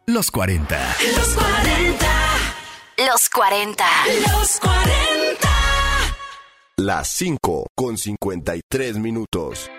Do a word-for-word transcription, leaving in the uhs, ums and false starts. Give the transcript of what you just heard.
Los cuarenta. Los cuarenta. Los cuarenta. Los cuarenta. Las cinco con cincuenta y tres minutos.